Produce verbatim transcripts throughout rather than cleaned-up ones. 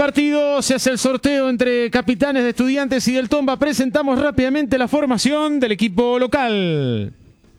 partido, se hace el sorteo entre capitanes de Estudiantes y del Tomba. Presentamos rápidamente la formación del equipo local.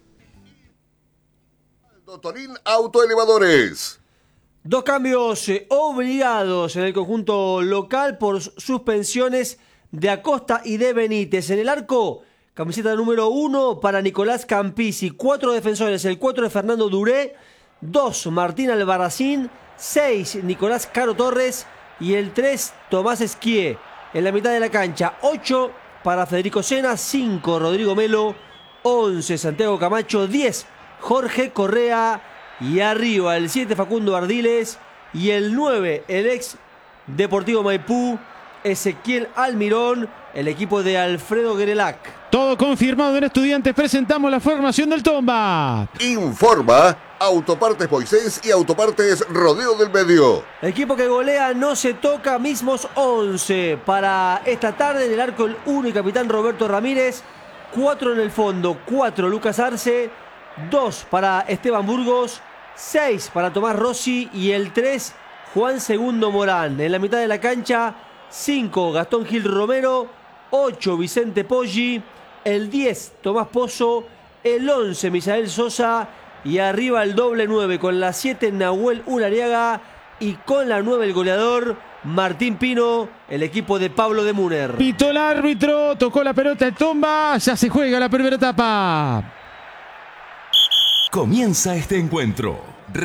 Torín Autoelevadores. Dos cambios eh, obligados en el conjunto local por suspensiones de Acosta y de Benítez. En el arco, camiseta número uno para Nicolás Campisi. Cuatro defensores, el cuatro de Fernando Duré, dos Martín Albarracín, seis Nicolás Caro Torres y el tres Tomás Esquié. En la mitad de la cancha, ocho para Federico Sena, cinco Rodrigo Melo, once Santiago Camacho, diez Jorge Correa y arriba el siete Facundo Ardiles y el nueve el ex Deportivo Maipú Ezequiel Almirón, el equipo de Alfredo Guerelac. Todo confirmado en Estudiantes, presentamos la formación del Tomba. Informa Autopartes Moisés y Autopartes Rodeo del Medio. Equipo que golea no se toca, mismos once para esta tarde. En el arco el uno y capitán Roberto Ramírez, cuatro en el fondo, cuatro Lucas Arce, dos para Esteban Burgos, seis para Tomás Rossi y el tres Juan Segundo Morán. En la mitad de la cancha, cinco Gastón Gil Romero, ocho Vicente Poggi, el diez Tomás Pozo, el once Misael Sosa y arriba el doble nueve con la siete Nahuel Ulariaga y con la nueve el goleador Martín Pino, el equipo de Pablo de Muner. Pitó el árbitro, tocó la pelota el Tomba, ya se juega la primera etapa. Comienza este encuentro.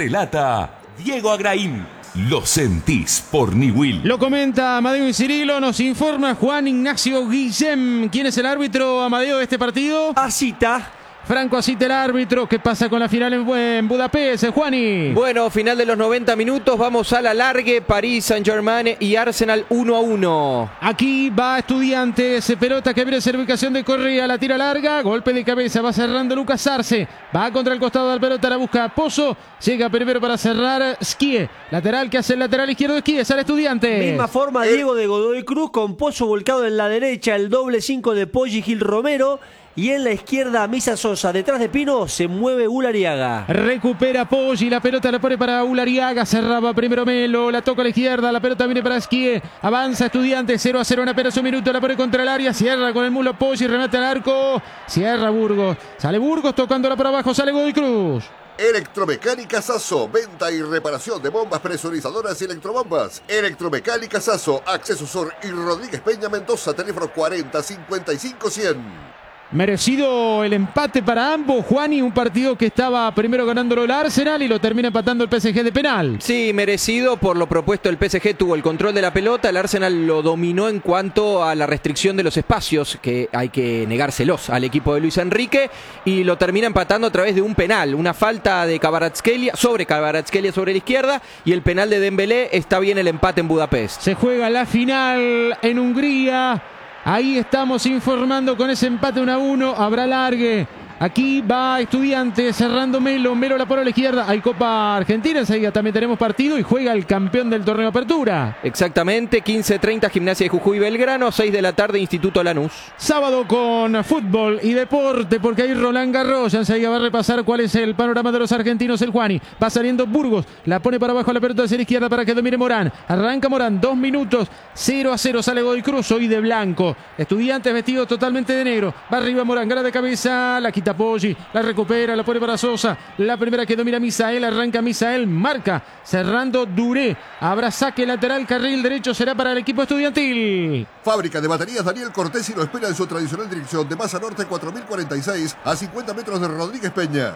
Relata Diego Agraín. Lo sentís por Niwil. Lo comenta Amadeo y Cirilo, nos informa Juan Ignacio Guillem. ¿Quién es el árbitro, Amadeo, de este partido? Asita. Franco Asita, el árbitro. ¿Qué pasa con la final en, en Budapest, Juani? Bueno, final de los noventa minutos, vamos a la largue. París Saint-Germain y Arsenal uno a uno. Aquí va Estudiantes, pelota que viene certificación de Correa, la tira larga, golpe de cabeza, va cerrando Lucas Arce, va contra el costado de la pelota, la busca Pozo, llega primero para cerrar Skie, lateral que hace el lateral izquierdo Skie, sale Estudiantes. Misma forma Diego de Godoy Cruz con Pozo volcado en la derecha, el doble cinco de Poggi Gil Romero. Y en la izquierda, Misa Sosa. Detrás de Pino se mueve Ulariaga. Recupera Poggi, la pelota la pone para Ulariaga. Cerraba primero Melo, la toca a la izquierda. La pelota viene para Esquie. Avanza Estudiantes, cero a cero en apenas un minuto. La pone contra el área, cierra con el mulo Poggi, remata al arco. Cierra Burgos. Sale Burgos tocándola por abajo, sale Godoy Cruz. Electromecánica Sasso, venta y reparación de bombas presurizadoras y electrobombas. Electromecánica Sasso, Acceso Sur y Rodríguez Peña Mendoza, teléfono cuarenta cincuenta y cinco cien. Merecido el empate para ambos, Juani, un partido que estaba primero ganándolo el Arsenal y lo termina empatando el P S G de penal. Sí, merecido por lo propuesto. El P S G tuvo el control de la pelota, el Arsenal lo dominó en cuanto a la restricción de los espacios, que hay que negárselos al equipo de Luis Enrique, y lo termina empatando a través de un penal, una falta de Kvaratskhelia sobre Kvaratskhelia sobre la izquierda y el penal de Dembélé. Está bien el empate en Budapest. Se juega la final en Hungría. Ahí estamos informando con ese empate uno a uno. Habrá largue. Aquí va Estudiantes cerrando Melo. Melo la pone a la izquierda. Hay Copa Argentina. Enseguida también tenemos partido y juega el campeón del torneo Apertura. Exactamente. quince treinta Gimnasia de Jujuy Belgrano. seis de la tarde Instituto Lanús. Sábado con fútbol y deporte porque hay Roland Garros. Ya enseguida va a repasar cuál es el panorama de los argentinos. El Juani. Va saliendo Burgos. La pone para abajo a la pelota hacia la izquierda para que domine Morán. Arranca Morán. Dos minutos. cero a cero sale Godoy Cruz. Hoy de blanco. Estudiantes vestido totalmente de negro. Va arriba Morán. Gana de cabeza. La quita Poggi, la recupera, la pone para Sosa. La primera que domina Misael, arranca Misael, marca, cerrando Duré. Habrá saque lateral, carril derecho será para el equipo estudiantil. Fábrica de baterías Daniel Cortés y lo espera en su tradicional dirección de Maza Norte cuatro mil cuarenta y seis a cincuenta metros de Rodríguez Peña.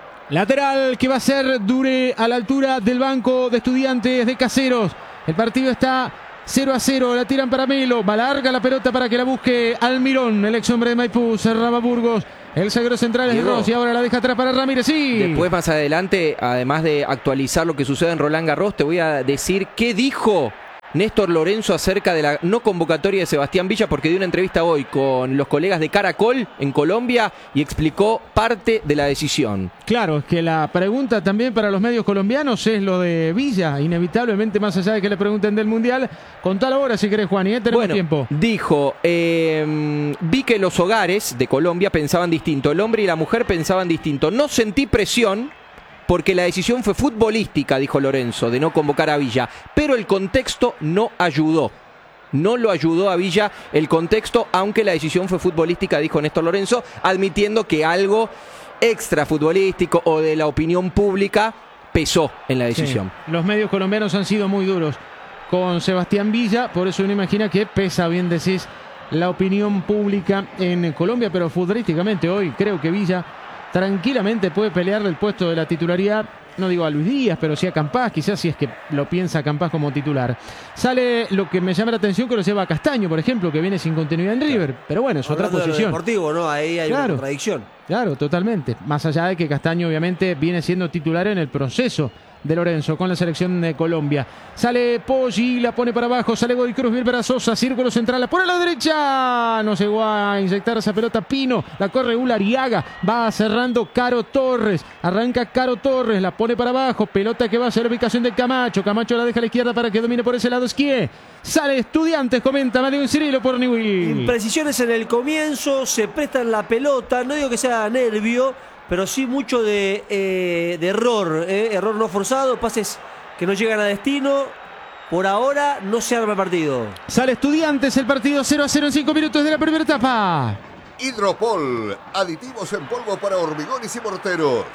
Lateral que va a ser Duré a la altura del banco de Estudiantes de Caseros. El partido está cero a cero, la tiran para Melo, va larga la pelota para que la busque Almirón, el ex hombre de Maipú, cerraba Burgos, el zaguero central es Rossi, ahora la deja atrás para Ramírez, sí. Después más adelante, además de actualizar lo que sucede en Roland Garros, te voy a decir qué dijo Néstor Lorenzo acerca de la no convocatoria de Sebastián Villa, porque dio una entrevista hoy con los colegas de Caracol en Colombia y explicó parte de la decisión. Claro, es que la pregunta también para los medios colombianos es lo de Villa, inevitablemente, más allá de que le pregunten del Mundial. Contalo ahora si querés, Juan, y ¿eh? tenemos bueno, tiempo. Dijo, eh, vi que los hogares de Colombia pensaban distinto, el hombre y la mujer pensaban distinto. No sentí presión porque la decisión fue futbolística, dijo Lorenzo, de no convocar a Villa, pero el contexto no ayudó. No lo ayudó a Villa el contexto, aunque la decisión fue futbolística, dijo Néstor Lorenzo, admitiendo que algo extra futbolístico o de la opinión pública pesó en la decisión. Sí. Los medios colombianos han sido muy duros con Sebastián Villa, por eso uno imagina que pesa, bien decís, la opinión pública en Colombia, pero futbolísticamente hoy creo que Villa tranquilamente puede pelearle el puesto de la titularidad. No digo a Luis Díaz, pero sí a Campás, quizás si es que lo piensa Campás como titular. Sale lo que me llama la atención, que lo lleva a Castaño, por ejemplo, que viene sin continuidad en River. Claro. Pero bueno, es Hablando otra posición. De lo deportivo, ¿no? Ahí hay claro, una contradicción. Claro, totalmente. Más allá de que Castaño obviamente viene siendo titular en el proceso de Lorenzo con la selección de Colombia. Sale Poggi, la pone para abajo, sale Godoy Cruz, bien para Sosa, círculo central, la pone a la derecha, no llegó a inyectar esa pelota Pino, la corre Ulariaga, va cerrando Caro Torres, arranca Caro Torres, la pone para abajo, pelota que va hacia la ubicación de Camacho, Camacho la deja a la izquierda para que domine por ese lado Esquié, sale Estudiantes, comenta Mateo Cirilo por Newell. Imprecisiones en el comienzo, se prestan la pelota, no digo que sea nervio, pero sí mucho de, eh, de error, eh, error no forzado, pases que no llegan a destino. Por ahora no se arma el partido. Sale Estudiantes, el partido cero a cero en cinco minutos de la primera etapa. Hidropol, aditivos en polvo para hormigones y morteros.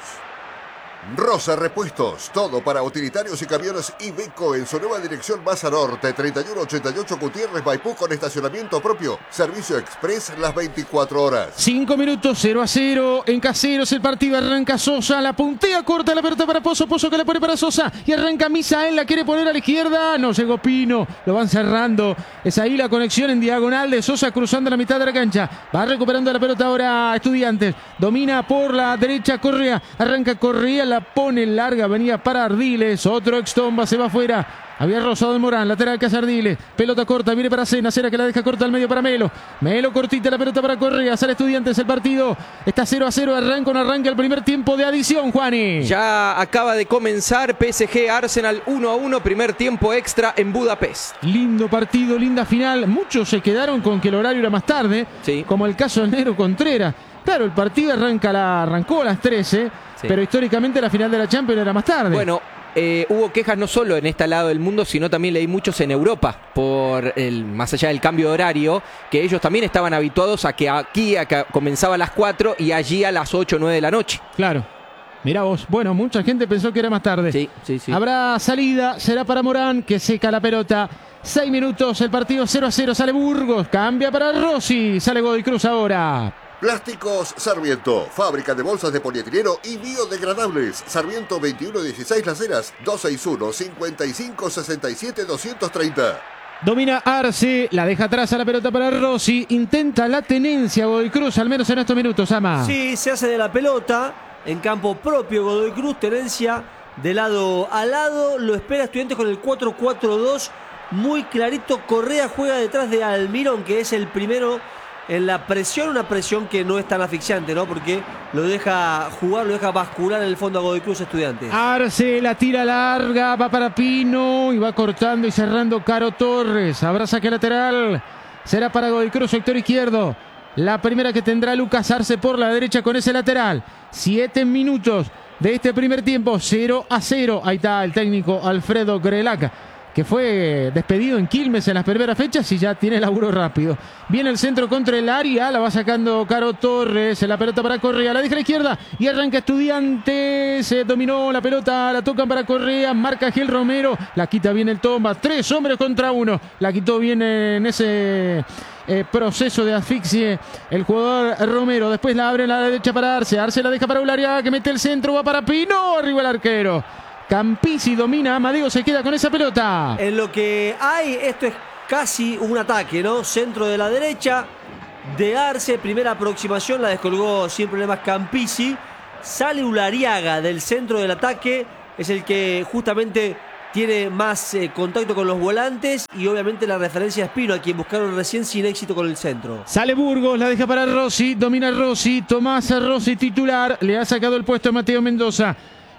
Rosa Repuestos, todo para utilitarios y camiones Iveco en su nueva dirección Baza Norte, treinta y uno ochenta y ocho Gutiérrez, Maipú, con estacionamiento propio. Servicio express las veinticuatro horas. cinco minutos, cero a cero. En Caseros el partido arranca Sosa, la puntea corta, la pelota para Pozo, Pozo que la pone para Sosa y arranca Misael, la quiere poner a la izquierda. No llegó Pino, lo van cerrando. Es ahí la conexión en diagonal de Sosa cruzando la mitad de la cancha. Va recuperando la pelota ahora Estudiantes. Domina por la derecha Correa, arranca Correa, la pone larga, venía para Ardiles, otro extomba, se va afuera, había rozado el Morán, lateral que hace Ardiles, pelota corta, viene para Cena, Cena que la deja corta al medio para Melo, Melo cortita la pelota para Correa, sale Estudiantes, el partido está cero a cero, arranca, no arranca el primer tiempo de adición, Juani. Ya acaba de comenzar P S G Arsenal uno a uno, primer tiempo extra en Budapest. Lindo partido, linda final, muchos se quedaron con que el horario era más tarde, sí, como el caso de Nero Contreras. Claro, el partido arranca la, arrancó a las trece, sí, pero históricamente la final de la Champions era más tarde. Bueno, eh, hubo quejas no solo en este lado del mundo, sino también leí muchos en Europa, por el más allá del cambio de horario, que ellos también estaban habituados a que aquí a que comenzaba a las cuatro y allí a las ocho o nueve de la noche. Claro. Mirá vos, bueno, mucha gente pensó que era más tarde. Sí, sí, sí. Habrá salida, será para Morán, que seca la pelota. seis minutos, el partido cero a cero, sale Burgos, cambia para Rossi, sale Godoy Cruz ahora. Plásticos Sarmiento, fábrica de bolsas de polietileno y biodegradables. Sarmiento veintiuno dieciséis Las Heras, dos seis uno, cinco cinco, seis siete, dos tres cero. Domina Arce, la deja atrás a la pelota para Rossi, intenta la tenencia Godoy Cruz, al menos en estos minutos, Ama. Sí, se hace de la pelota en campo propio Godoy Cruz, tenencia de lado a lado, lo espera Estudiantes con el cuatro cuatro dos, muy clarito. Correa juega detrás de Almirón, que es el primero en la presión, una presión que no es tan asfixiante, ¿no? Porque lo deja jugar, lo deja bascular en el fondo a Godoy Cruz Estudiantes. Arce, la tira larga, va para Pino y va cortando y cerrando Caro Torres. Habrá saque lateral, será para Godoy Cruz, sector izquierdo. La primera que tendrá Lucas Arce por la derecha con ese lateral. Siete minutos de este primer tiempo, cero a cero. Ahí está el técnico Alfredo Grelac, que fue despedido en Quilmes en las primeras fechas y ya tiene laburo rápido. Viene el centro contra el área, la va sacando Caro Torres, la pelota para Correa, la deja a la izquierda y arranca Estudiantes, se dominó la pelota, la tocan para Correa, marca Gil Romero, la quita bien el Tomba, tres hombres contra uno, la quitó bien en ese eh, proceso de asfixie el jugador Romero, después la abre a la derecha para Arce, Arce la deja para Ularia, que mete el centro, va para Pino, arriba el arquero. Campisi domina, Amadeo se queda con esa pelota. En lo que hay, esto es casi un ataque, ¿no? Centro de la derecha de Arce, primera aproximación, la descolgó sin problemas Campisi. Sale Ulariaga del centro del ataque, es el que justamente tiene más eh, contacto con los volantes y obviamente la referencia a Espino, a quien buscaron recién sin éxito con el centro. Sale Burgos, la deja para Rossi, domina Rossi, Tomás Rossi titular, le ha sacado el puesto a Mateo Mendoza.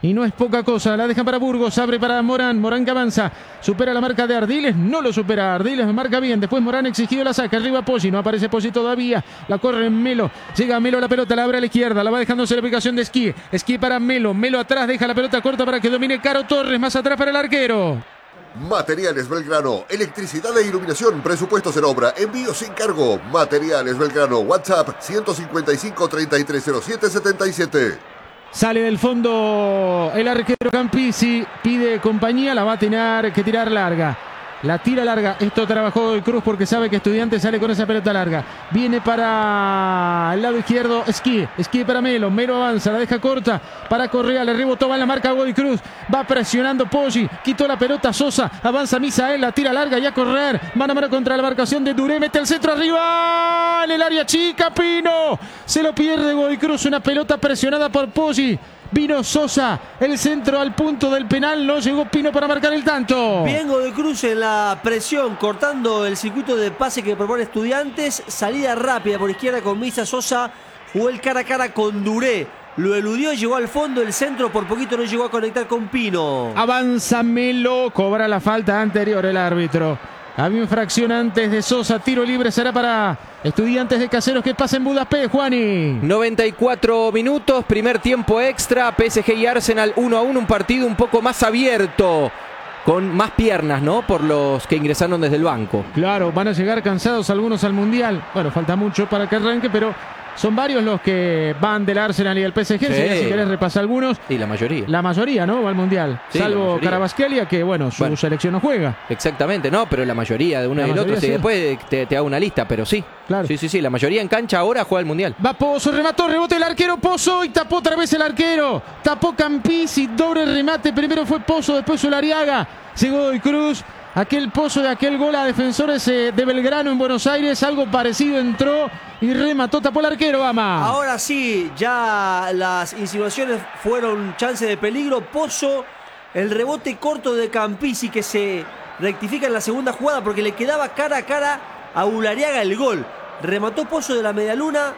Y no es poca cosa, la dejan para Burgos, abre para Morán, Morán que avanza, supera la marca de Ardiles, no lo supera, Ardiles marca bien, después Morán exigido la saca, arriba Poggi, no aparece Poggi todavía, la corre Melo, llega Melo a la pelota, la abre a la izquierda, la va dejándose la ubicación de Esquí, Esquí para Melo, Melo atrás, deja la pelota corta para que domine Caro Torres, más atrás para el arquero. Materiales Belgrano, electricidad e iluminación, presupuestos en obra, envío sin cargo. Materiales Belgrano, WhatsApp ciento cincuenta y cinco, treinta y tres cero siete, setenta y siete. Sale del fondo el arquero Campisi, pide compañía, la va a tener que tirar larga. La tira larga, esto trabajó Godoy Cruz porque sabe que Estudiantes sale con esa pelota larga. Viene para el lado izquierdo Esquí, Esquí para Melo, Melo avanza, la deja corta para Correa, le rebotó, va en la marca Godoy Cruz, va presionando Poggi, quitó la pelota Sosa, avanza Misael, la tira larga y a correr, mano a mano contra la marcación de Duré, mete el centro arriba, en el área chica, Pino, se lo pierde Godoy Cruz, una pelota presionada por Poggi. Vino Sosa, el centro al punto del penal, no llegó Pino para marcar el tanto. Bien Godoy Cruz en la presión, cortando el circuito de pase que propone Estudiantes. Salida rápida por izquierda con Misa. Sosa jugó el cara a cara con Duré. Lo eludió, llegó al fondo, el centro por poquito no llegó a conectar con Pino. Avanza Melo, cobra la falta anterior el árbitro. Había infracción antes de Sosa, tiro libre será para Estudiantes de Caseros que pasa en Budapest, Juani. noventa y cuatro minutos, primer tiempo extra, P S G y Arsenal uno a uno, un partido un poco más abierto, con más piernas, ¿no? Por los que ingresaron desde el banco. Claro, van a llegar cansados algunos al Mundial. Bueno, falta mucho para que arranque, pero son varios los que van del Arsenal y del P S G. Sí. Si querés repasar algunos. Y la mayoría. La mayoría, ¿no? Va al Mundial. Sí, salvo Carabasquelia, que bueno, su bueno. selección no juega. Exactamente, no, pero la mayoría de uno La y del mayoría otro. Sí. sí. Después te, te hago una lista, pero sí. Claro. Sí, sí, sí. La mayoría en cancha ahora juega el Mundial. Va Pozo, remató, rebote el arquero Pozo y tapó otra vez el arquero. Tapó Campisi, doble remate. Primero fue Pozo, después Solariaga. Llegó Godoy Cruz. Aquel Pozo de aquel gol a Defensores de Belgrano en Buenos Aires. Algo parecido entró y remató, tapó el arquero, Ama. Ahora sí, ya las insinuaciones fueron chance de peligro. Pozo, el rebote corto de Campisi que se rectifica en la segunda jugada porque le quedaba cara a cara a Ulariaga el gol. Remató Pozo de la medialuna,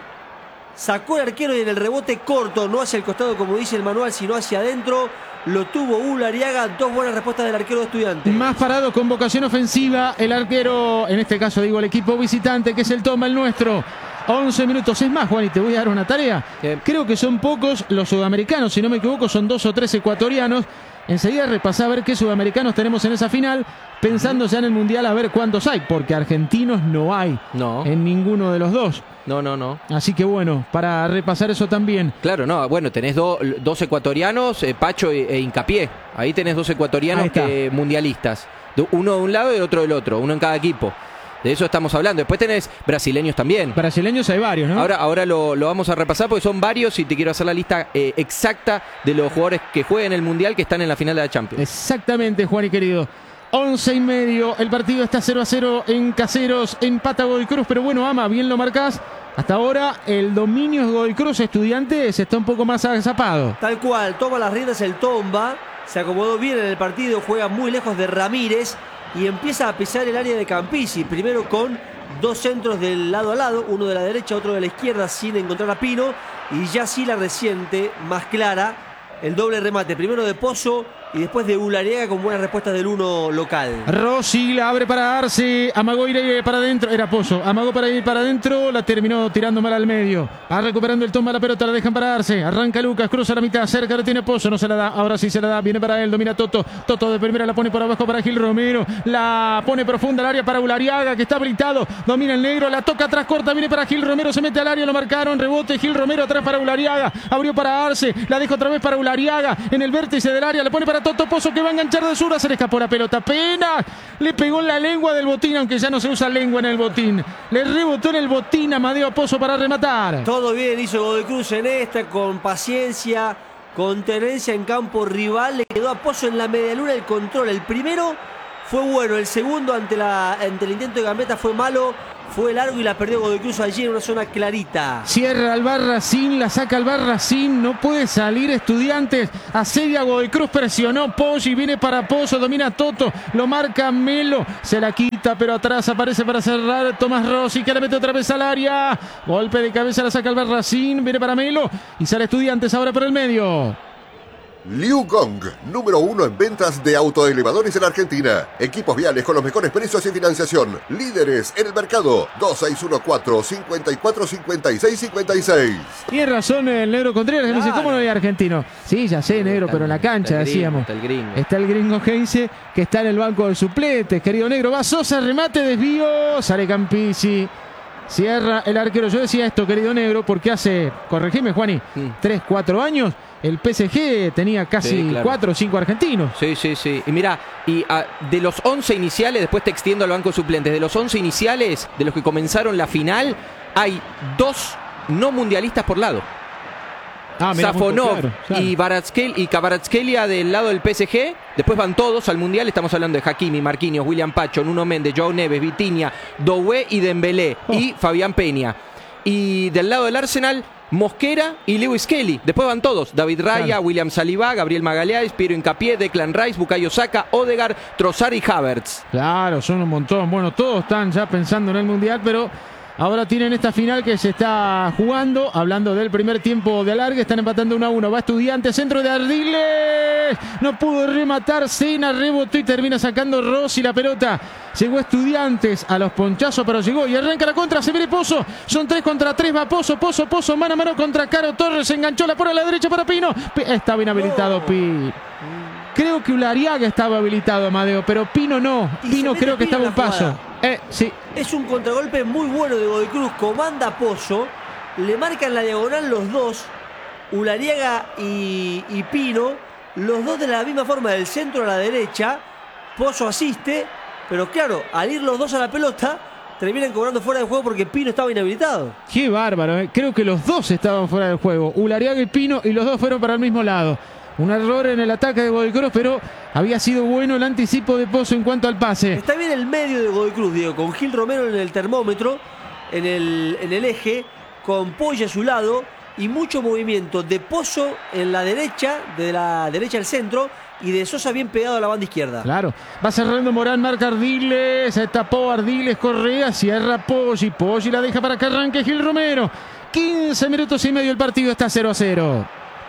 sacó el arquero y en el rebote corto, no hacia el costado como dice el manual, sino hacia adentro, lo tuvo Ulariaga. Dos buenas respuestas del arquero de Estudiantes. Más parado con vocación ofensiva el arquero, en este caso digo el equipo visitante, que es el Toma, el nuestro. once minutos. Es más, Juan, y te voy a dar una tarea. ¿Qué? Creo que son pocos los sudamericanos, si no me equivoco, son dos o tres ecuatorianos. Enseguida repasá a ver qué sudamericanos tenemos en esa final, pensando ya en el Mundial a ver cuántos hay, porque argentinos no hay No. en ninguno de los dos. No, no, no. Así que bueno, para repasar eso también. Claro, no, bueno, tenés do- dos ecuatorianos, eh, Pacho e, e Hincapié. Ahí tenés dos ecuatorianos Ahí está. que, mundialistas. De- Uno de un lado y el otro del otro, uno en cada equipo. De eso estamos hablando. Después tenés brasileños también. Brasileños hay varios, ¿no? Ahora, ahora lo, lo vamos a repasar porque son varios y te quiero hacer la lista eh, exacta de los jugadores que juegan el Mundial que están en la final de la Champions. Exactamente, Juan y querido. once y medio, el partido está cero a cero en Caseros, empata Godoy Cruz, pero bueno, Ama, bien lo marcás. Hasta ahora el dominio es Godoy Cruz, Estudiantes está un poco más agazapado. Tal cual, toma las riendas el Tomba, se acomodó bien en el partido, juega muy lejos de Ramírez y empieza a pisar el área de Campisi, primero con dos centros del lado a lado, uno de la derecha, otro de la izquierda, sin encontrar a Pino, y ya sí la reciente, más clara, el doble remate, primero de Pozo y después de Ulariaga con buenas respuestas del uno local. Rossi la abre para Arce, amagó ir para adentro, era Pozo, amagó para ir para adentro, la terminó tirando mal al medio. Va recuperando el Toma la pelota, la dejan para Arce, arranca Lucas, cruza la mitad, cerca lo tiene Pozo, no se la da, ahora sí se la da, viene para él, domina Toto, Toto de primera la pone por abajo para Gil Romero, la pone profunda al área para Ulariaga, que está habilitado, domina el negro, la toca atrás corta, viene para Gil Romero, se mete al área, lo marcaron, rebote, Gil Romero atrás para Ulariaga, abrió para Arce, la deja otra vez para Ulariaga, en el vértice del área, la pone para Toto Pozo que va a enganchar de zurda, se le escapó la pelota, pena, le pegó en la lengua del botín, aunque ya no se usa lengua en el botín, le rebotó en el botín a Amadeo Pozo para rematar. Todo bien hizo Godoy Cruz en esta, con paciencia, con tenencia en campo rival, le quedó a Pozo en la medialuna el control, el primero fue bueno, el segundo ante, la, ante el intento de gambeta fue malo, fue largo y la perdió Godoy Cruz allí en una zona clarita. Cierra Albarracín, la saca Albarracín, no puede salir Estudiantes, asedia Godoy Cruz, presionó Poggi, viene para Pozo, domina Toto, lo marca Melo, se la quita pero atrás aparece para cerrar Tomás Rossi que la mete otra vez al área, golpe de cabeza la saca Albarracín, viene para Melo y sale Estudiantes ahora por el medio. Liu Gong, número uno en ventas de autoelevadores en Argentina. Equipos viales con los mejores precios y financiación. Líderes en el mercado. dos seis uno cuatro, cinco cuatro, cinco seis cinco seis. Tiene razón el negro Contreras, que me dice, ¿cómo no hay argentino? Sí, ya sé, negro, pero en la cancha, decíamos. Está el gringo. Está el gringo Heinze, que está en el banco de suplentes, querido negro. Va Sosa, remate, desvío, sale Campisi. Cierra el arquero. Yo decía esto, querido negro, porque hace, corregime, Juani, tres, cuatro años, el P S G tenía casi Sí, claro. cuatro o cinco argentinos. Sí, sí, sí. Y mira, y a, de los once iniciales, después te extiendo al banco de suplentes, de los once iniciales, de los que comenzaron la final, hay dos no mundialistas por lado. Ah, mirá, Safonov claro, claro. y Kvaratskhelia y Kvaratskhelia del lado del P S G. Después van todos al mundial. Estamos hablando de Hakimi, Marquinhos, William Pacho, Nuno Méndez, Joao Neves, Vitinha, Doué y Dembélé Oh. y Fabián Peña. Y del lado del Arsenal, Mosquera y Lewis Kelly. Después van todos: David Raya, Claro. William Saliba, Gabriel Magalhães, Piero Hincapié, Declan Rice, Bukayo Saka, Odegaard, Trossard y Havertz. Claro, son un montón. Bueno, todos están ya pensando en el Mundial, pero ahora tienen esta final que se está jugando. Hablando del primer tiempo de alargue, están empatando uno a uno. Va Estudiantes, centro de Ardiles. No pudo rematar, Sena rebotó y termina sacando Rossi la pelota. Llegó Estudiantes a los ponchazos, pero llegó y arranca la contra. Se viene Pozo. Son tres contra tres. Va Pozo, Pozo, Pozo. Mano a mano contra Caro Torres. Se enganchó la por a la derecha para Pino. P- Está bien habilitado, No. Pi. Creo que Ulariaga estaba habilitado, Amadeo, pero Pino no. Y se Pino mete creo que Pino estaba en un la paso. jugada. Eh, sí. Es un contragolpe muy bueno de Godoy Cruz. Comanda Pozo. Le marcan la diagonal los dos. Ulariaga y, y Pino. Los dos de la misma forma, del centro a la derecha. Pozo asiste. Pero claro, al ir los dos a la pelota, terminan cobrando fuera de juego porque Pino estaba inhabilitado. Qué bárbaro, eh. Creo que los dos estaban fuera del juego. Ulariaga y Pino, y los dos fueron para el mismo lado. Un error en el ataque de Godoy Cruz, pero había sido bueno el anticipo de Pozo en cuanto al pase. Está bien el medio de Godoy Cruz, Diego, con Gil Romero en el termómetro, en el, en el eje, con Polla a su lado y mucho movimiento de Pozo en la derecha, de la derecha al centro, y de Sosa bien pegado a la banda izquierda. Claro, va cerrando Morán, marca Ardiles, se tapó Ardiles, Correa, cierra Poggi, Poggi la deja para que arranque Gil Romero. quince minutos y medio, el partido está cero a cero.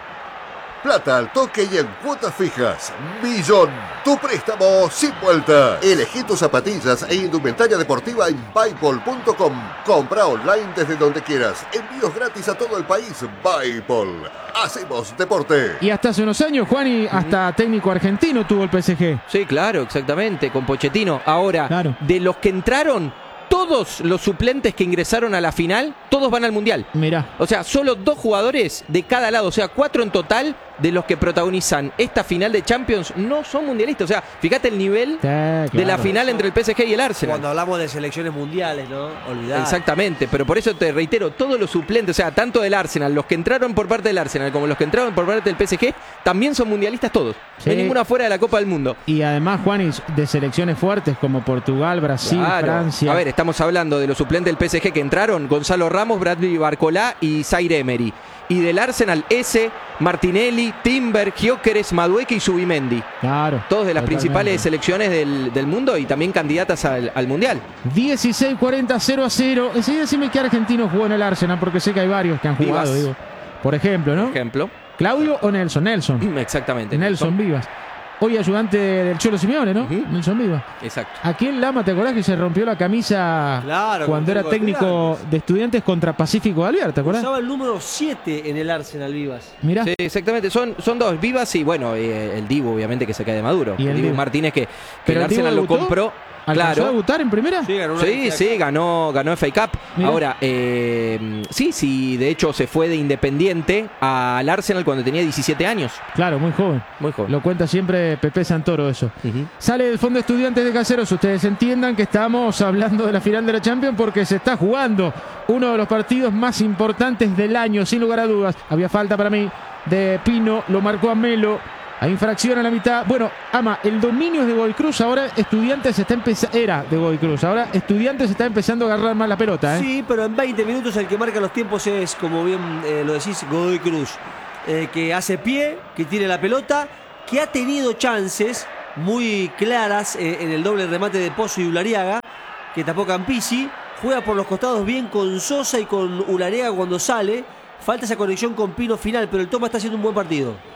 Plata al toque y en cuotas fijas. Millón. Tu préstamo sin vuelta. Elegí tus zapatillas e indumentaria deportiva en Buypol punto com. Compra online desde donde quieras. Envíos gratis a todo el país. Buypol. Hacemos deporte. Y hasta hace unos años, Juani, hasta técnico argentino tuvo el P S G. Sí, claro, exactamente, con Pochettino. Ahora, Claro. de los que entraron, todos los suplentes que ingresaron a la final, todos van al mundial. Mirá. O sea, solo dos jugadores de cada lado, o sea, cuatro en total de los que protagonizan esta final de Champions no son mundialistas. O sea, fíjate el nivel Sí, claro. de la final entre el P S G y el Arsenal. Cuando hablamos de selecciones mundiales, ¿no? Olvidar. Exactamente, pero por eso te reitero, todos los suplentes, o sea, tanto del Arsenal, los que entraron por parte del Arsenal como los que entraron por parte del P S G, también son mundialistas todos. Sí. No hay ninguna fuera de la Copa del Mundo. Y además, Juanis, de selecciones fuertes como Portugal, Brasil, Claro. Francia. A ver, estamos hablando de los suplentes del P S G que entraron: Gonzalo Ramos, Bradley Barcolá y Zaire Emery. Y del Arsenal, ese, Martinelli, Timber, Gyökeres, Madueke y Zubimendi. Claro. Todos de las Totalmente. principales selecciones del, del mundo y también candidatas al, al Mundial. dieciséis cuarenta, cero a cero. Enseguida decime qué argentino jugó en el Arsenal, porque sé que hay varios que han jugado, Vivas. digo. Por ejemplo, ¿no? Ejemplo. ¿Claudio o Nelson? Nelson. Exactamente. Nelson Vivas. Hoy ayudante del Cholo Simeone, ¿no? Ujú. Nelson Vivas. Exacto. Aquí en Lama, ¿te acordás que se rompió la camisa Claro, cuando era con técnico de técnico Estudiantes. de Estudiantes contra Pacífico de Alvear? ¿Te acordás? Usaba el número siete en el Arsenal, Vivas. Mirá. Sí, exactamente. Son, son dos, Vivas y, bueno, eh, el Dibu, obviamente, que se cae de Maduro. Y el el Dibu Dibu. Martínez, que, que Pero el el Dibu Arsenal lo debutó. compró. ¿Alcanzó a Claro. debutar en primera? Sí, ganó una Sí, F A sí, Cup. ganó, ganó F A Cup. Mirá. Ahora, eh, sí, sí, de hecho se fue de Independiente al Arsenal cuando tenía diecisiete años. Claro, muy joven. Muy joven. Lo cuenta siempre Pepe Santoro eso. Ujú. Sale del Fondo Estudiantes de Caseros. Ustedes entiendan que estamos hablando de la final de la Champions porque se está jugando uno de los partidos más importantes del año, sin lugar a dudas. Había falta para mí de Pino, lo marcó a Melo. Hay infracción a la mitad. Bueno, Ama, el dominio es de Godoy Cruz. Ahora Estudiantes está empezando. Era de Godoy Cruz. Ahora Estudiantes está empezando a agarrar más la pelota, ¿eh? Sí, pero en veinte minutos el que marca los tiempos es, como bien eh, lo decís, Godoy Cruz. Eh, que hace pie, que tiene la pelota, que ha tenido chances muy claras eh, en el doble remate de Pozo y Ulariaga, que tapó Campisi. Juega por los costados bien con Sosa y con Ulariaga cuando sale. Falta esa conexión con Pino final, pero el Toma está haciendo un buen partido.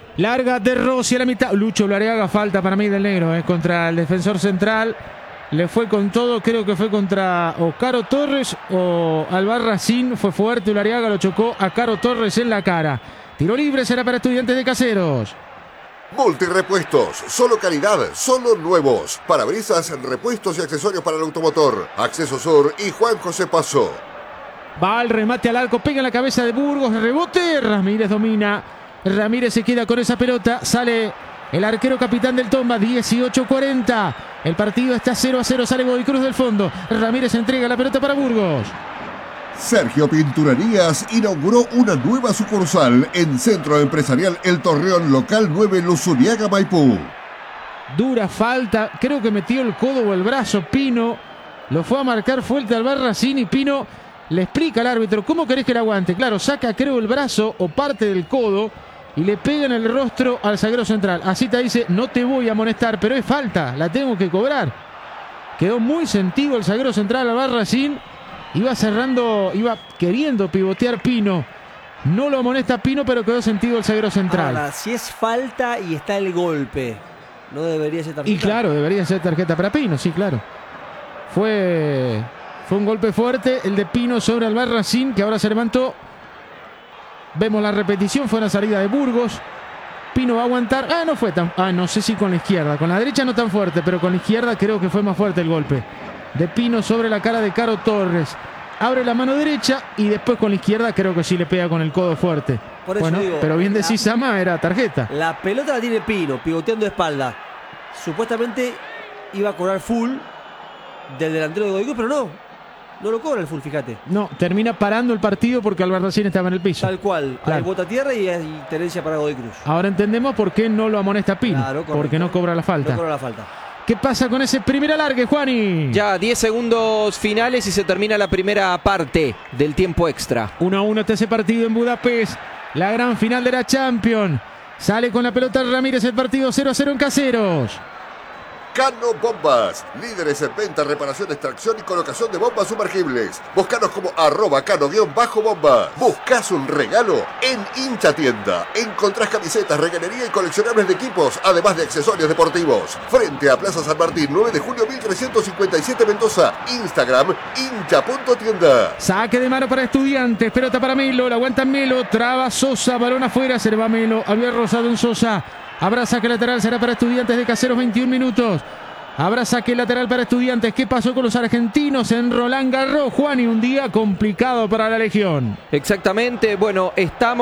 Larga de Rossi a la mitad. Lucho Lariaga, falta para mí del negro, eh, contra el defensor central. Le fue con todo, creo que fue contra o Caro Torres o Albarracín. Fue fuerte, Lariaga lo chocó a Caro Torres en la cara. Tiro libre será para Estudiantes de Caseros. Multirepuestos, solo calidad, solo nuevos. Parabrisas, repuestos y accesorios para el automotor. Acceso Sur y Juan José Paso. Va al remate al arco, pega en la cabeza de Burgos, rebote. Ramírez domina. Ramírez se queda con esa pelota. Sale el arquero capitán del Tomba, dieciocho cuarenta. El partido está cero a cero. Sale Godoy Cruz del fondo. Ramírez entrega la pelota para Burgos. Sergio Pinturerías inauguró una nueva sucursal en Centro Empresarial El Torreón, local nueve, Luzuriaga, Maipú. Dura falta, creo que metió el codo o el brazo Pino. Lo fue a marcar fuerte al Barracín y Pino le explica al árbitro: ¿cómo querés que le aguante? Claro, saca creo el brazo o parte del codo y le pega en el rostro al zaguero central. Así te dice: no te voy a amonestar, pero es falta, la tengo que cobrar. Quedó muy sentido el zaguero central al Barracín. Iba cerrando, iba queriendo pivotear Pino. No lo amonesta Pino, pero quedó sentido el zaguero central. Ahora, si es falta y está el golpe, no debería ser tarjeta. Y claro, debería ser tarjeta para Pino, sí, claro. Fue, fue un golpe fuerte el de Pino sobre Albarracín, que ahora se levantó. Vemos la repetición, fue una salida de Burgos. Pino va a aguantar. Ah, no fue tan... Ah, no sé si con la izquierda. Con la derecha no tan fuerte, pero con la izquierda creo que fue más fuerte el golpe de Pino sobre la cara de Caro Torres. Abre la mano derecha y después con la izquierda creo que sí le pega con el codo fuerte. Por eso bueno, digo, pero bien la, decís, Sama, era tarjeta. La pelota la tiene Pino, pivoteando de espalda. Supuestamente iba a cobrar full del delantero de Godoy Cruz, pero no. No lo cobra el full, fíjate. No, termina parando el partido porque Albarracín estaba en el piso. Tal cual, claro. Hay bota a tierra y hay tenencia para Godoy Cruz. Ahora entendemos por qué no lo amonesta Pino. Claro, porque no cobra la falta. No cobra la falta. ¿Qué pasa con ese primer alargue, Juani? Ya diez segundos finales y se termina la primera parte del tiempo extra. uno a uno está ese partido en Budapest. La gran final de la Champions. Sale con la pelota Ramírez el partido cero a cero en Caseros. Cano Bombas, líderes en venta, reparación, extracción y colocación de bombas sumergibles. Búscanos como arroba cano-bombas. Buscás un regalo en Hincha Tienda. Encontrás camisetas, reganería y coleccionables de equipos, además de accesorios deportivos. Frente a Plaza San Martín, nueve de julio mil trescientos cincuenta y siete, Mendoza. Instagram, hincha punto tienda. Saque de mano para Estudiantes, pelota para Melo, la aguanta Melo, traba Sosa, balón afuera, se le va Melo, había rozado en Sosa. Habrá saque lateral, será para Estudiantes de Caseros, veintiún minutos. Habrá saque lateral para Estudiantes. ¿Qué pasó con los argentinos en Roland Garros, Juan? Y un día complicado para la Legión. Exactamente. Bueno,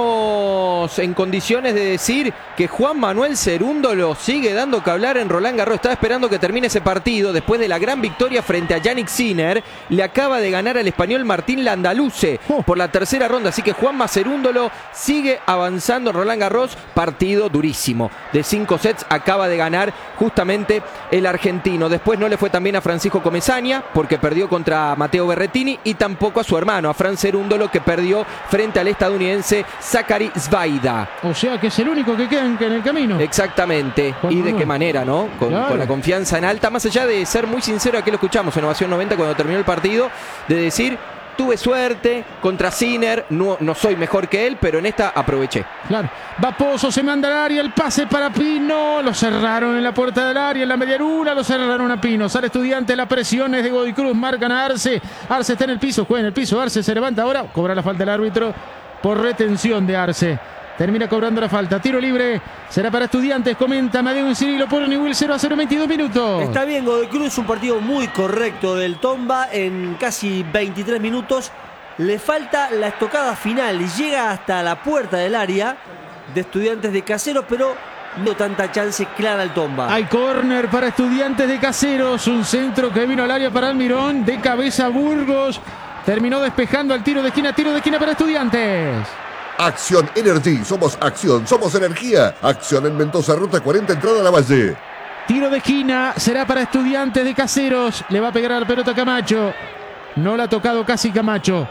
estamos en condiciones de decir que Juan Manuel Cerúndolo sigue dando que hablar en Roland Garros. Estaba esperando que termine ese partido después de la gran victoria frente a Yannick Sinner. Le acaba de ganar al español Martín Landaluce oh. por la tercera ronda. Así que Juanma Cerúndolo sigue avanzando en Roland Garros. Partido durísimo. De cinco sets acaba de ganar justamente el argentino. Después no le fue tan bien a Francisco Comesaña porque perdió contra Matteo Berrettini y tampoco a su hermano, a Fran Cerúndolo, que perdió frente al estadounidense Zachary Zvaida. O sea que es el único que queda en el camino. Exactamente. Juan y de Manuel. qué manera, ¿no? Con, Claro. con la confianza en alta, más allá de ser muy sincero, aquí lo escuchamos en Ovación noventa cuando terminó el partido, de decir: tuve suerte contra Sinner, no, no soy mejor que él, pero en esta aproveché. Claro. Va Pozo, se manda al área, el pase para Pino. Lo cerraron en la puerta del área, en la media luna, lo cerraron a Pino. Sale Estudiante, la presión es de Godoy Cruz, marcan a Arce. Arce está en el piso, juega en el piso. Arce se levanta ahora, cobra la falta el árbitro por retención de Arce. Termina cobrando la falta. Tiro libre. Será para Estudiantes. Comenta Madeo Cirilo por Newell cero a cero, veintidós minutos. Está bien, Godoy Cruz, un partido muy correcto del Tomba en casi veintitrés minutos. Le falta la estocada final y llega hasta la puerta del área de Estudiantes de Caseros, pero no tanta chance clara al Tomba. Hay córner para Estudiantes de Caseros. Un centro que vino al área para Almirón. De cabeza Burgos. Terminó despejando al tiro de esquina. Tiro de esquina para Estudiantes. Acción Energy, somos acción, somos energía. Acción en Mendoza, ruta cuarenta, entrada a la Valle. Tiro de esquina, será para Estudiantes de Caseros. Le va a pegar a la pelota Camacho. No la ha tocado casi Camacho.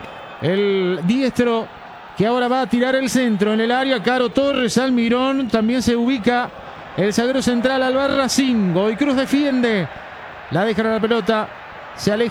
El diestro que ahora va a tirar el centro en el área. Caro Torres, Almirón. También se ubica el zaguero central Albarracín. Godoy Cruz defiende. La deja a la pelota. Se aleja